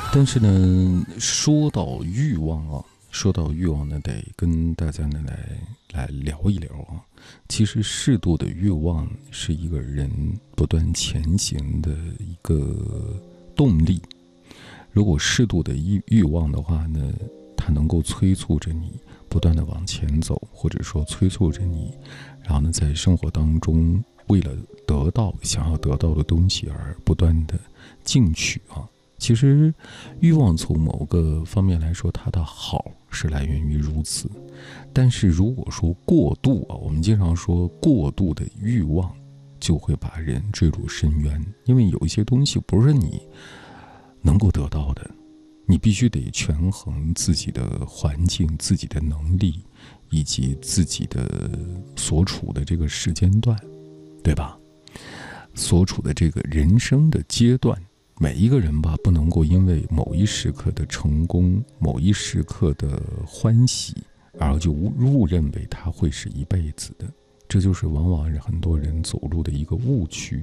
但是呢，说到欲望啊，说到欲望呢，得跟大家呢来聊一聊啊。其实适度的欲望是一个人不断前行的一个动力。如果适度的欲望的话呢，它能够催促着你不断的往前走，或者说催促着你，然后呢，在生活当中为了得到想要得到的东西而不断的进取啊。其实欲望从某个方面来说，它的好是来源于如此，但是如果说过度啊，我们经常说过度的欲望就会把人坠入深渊，因为有一些东西不是你能够得到的，你必须得权衡自己的环境、自己的能力以及自己的所处的这个时间段，对吧？所处的这个人生的阶段，每一个人吧，不能够因为某一时刻的成功、某一时刻的欢喜，而就误认为它会是一辈子的。这就是往往很多人走入的一个误区。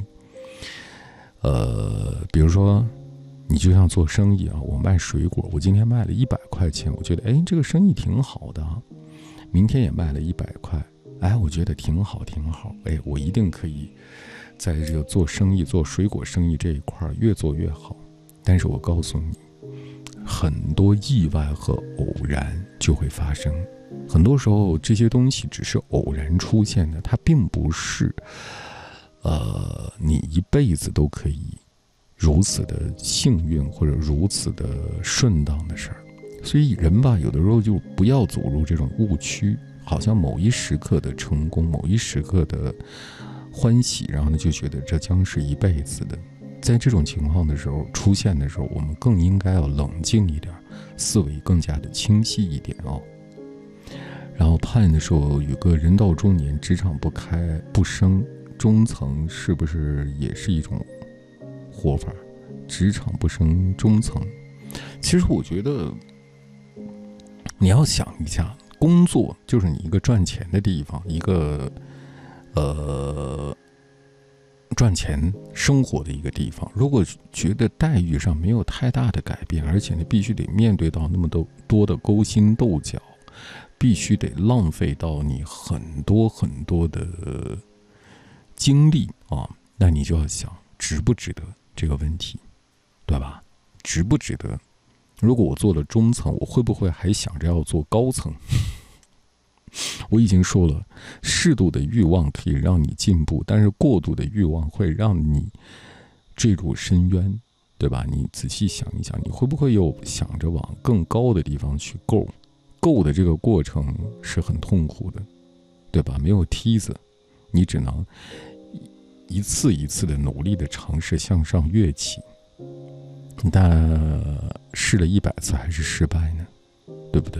比如说，你就像做生意啊，我卖水果，我今天卖了100块钱，我觉得这个生意挺好的啊。明天也卖了100块，我觉得挺好，我一定可以在这个做生意、做水果生意这一块越做越好。但是我告诉你，很多意外和偶然就会发生。很多时候这些东西只是偶然出现的，它并不是你一辈子都可以如此的幸运或者如此的顺当的事儿。所以人吧，有的时候就不要走入这种误区，好像某一时刻的成功，某一时刻的欢喜，然后呢就觉得这将是一辈子的。在这种情况的时候出现的时候，我们更应该要冷静一点，思维更加的清晰一点哦。然后判的时候有个人到中年，职场不开不升，中层是不是也是一种活法？职场不升中层，其实我觉得你要想一下，工作就是你一个赚钱的地方，一个赚钱生活的一个地方。如果觉得待遇上没有太大的改变，而且呢必须得面对到那么多的勾心斗角，必须得浪费到你很多的精力啊，那你就要想值不值得这个问题，对吧？值不值得？如果我做了中层，我会不会还想着要做高层？我已经说了，适度的欲望可以让你进步，但是过度的欲望会让你坠入深渊，对吧？你仔细想一想，你会不会又想着往更高的地方去够的这个过程是很痛苦的，对吧？没有梯子，你只能一次一次的努力的尝试向上跃起，但试了100次还是失败呢，对不对？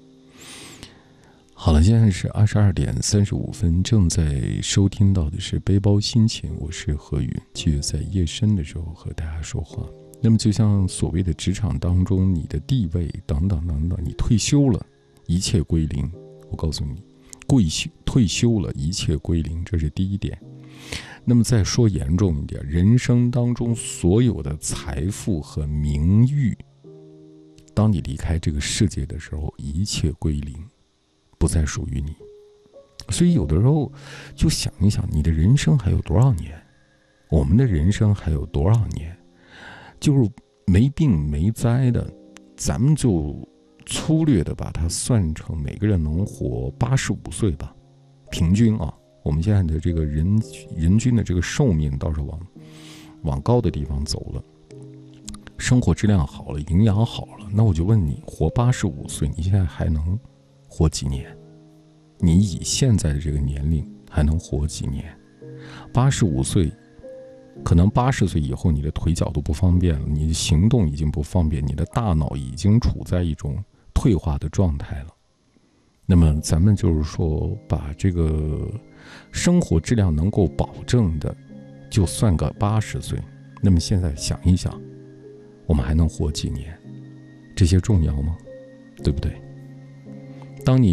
好了，现在是22点35分，正在收听到的是背包心情，我是何宇，继续在夜深的时候和大家说话。那么就像所谓的职场当中，你的地位等等，你退休了，一切归零。我告诉你，退休了，一切归零，这是第一点。那么再说严重一点，人生当中所有的财富和名誉，当你离开这个世界的时候，一切归零，不再属于你。所以有的时候就想一想，你的人生还有多少年？我们的人生还有多少年？就是没病没灾的，咱们就粗略的把它算成每个人能活85岁吧，平均啊。我们现在的这个人均的这个寿命倒是往高的地方走了，生活质量好了，营养好了，那我就问你，活85岁，你现在还能活几年？你以现在的这个年龄还能活几年？85岁，可能80岁以后，你的腿脚都不方便了，你的行动已经不方便，你的大脑已经处在一种退化的状态了。那么咱们就是说，把这个生活质量能够保证的，就算个80岁。那么现在想一想，我们还能活几年？这些重要吗？对不对？当你